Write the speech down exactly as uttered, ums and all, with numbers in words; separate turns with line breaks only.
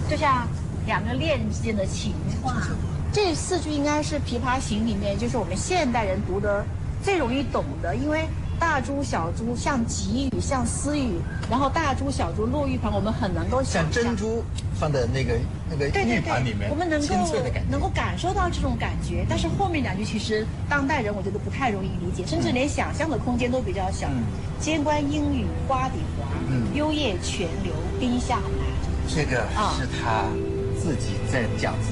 就像两个恋人之间的情话。这四句应该是《琵琶行》里面，就是我们现代人读的最容易懂的，因为大珠小珠像急雨像私语，然后大珠小珠落玉盘，我们很能够想
像
象。
珍珠放在那个那个
对对
玉盘里面，
对，我们能够
清脆的感觉，
能够感受到这种感觉，但是后面两句其实当代人我觉得不太容易理解，甚至连想象的空间都比较小。
嗯、
间关莺语花底滑，嗯、幽咽泉流冰下难。
这个是他自己在讲。